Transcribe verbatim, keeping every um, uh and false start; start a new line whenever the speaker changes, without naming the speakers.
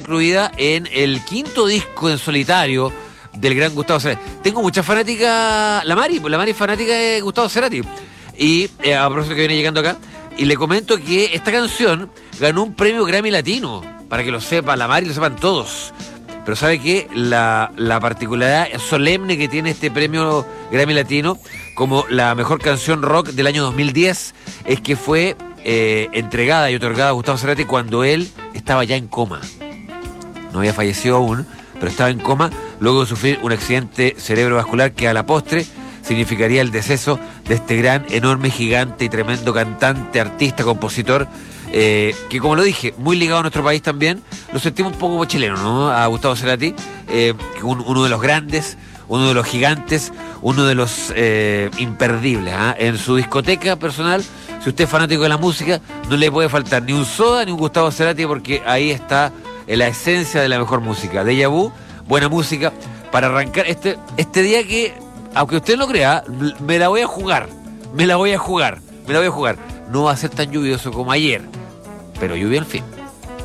incluida en el quinto disco en solitario del gran Gustavo Cerati. Tengo mucha fanática, la Mari, la Mari es fanática de Gustavo Cerati. Y eh, a propósito que viene llegando acá, y le comento que esta canción ganó un premio Grammy Latino, para que lo sepa la Mari y lo sepan todos. Pero ¿sabe qué? La, la particularidad solemne que tiene este premio Grammy Latino como la mejor canción rock del año dos mil diez es que fue eh, entregada y otorgada a Gustavo Cerati cuando él estaba ya en coma. No había fallecido aún, pero estaba en coma luego de sufrir un accidente cerebrovascular que a la postre significaría el deceso de este gran, enorme, gigante y tremendo cantante, artista, compositor, eh, que como lo dije, muy ligado a nuestro país también. Lo sentimos un poco como chileno, ¿no? A Gustavo Cerati, eh, un, uno de los grandes, uno de los gigantes, uno de los eh, imperdibles, ¿eh? En su discoteca personal, si usted es fanático de la música, no le puede faltar ni un Soda ni un Gustavo Cerati, porque ahí está la esencia de la mejor música. Déjà Vu, buena música para arrancar este, este día que, aunque usted no crea, me la voy a jugar, me la voy a jugar, me la voy a jugar. No va a ser tan lluvioso como ayer, pero lluvia al fin.